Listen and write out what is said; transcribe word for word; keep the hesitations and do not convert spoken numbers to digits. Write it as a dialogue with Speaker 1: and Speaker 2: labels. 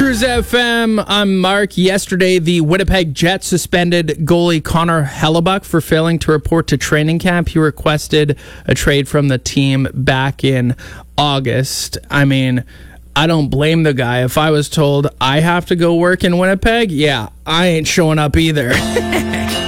Speaker 1: Cruise F M, I'm Mark. Yesterday, the Winnipeg Jets suspended goalie Connor Hellebuck for failing to report to training camp. He requested a trade from the team back in August. I mean, I don't blame the guy. If I was told I have to go work in Winnipeg, yeah, I ain't showing up either.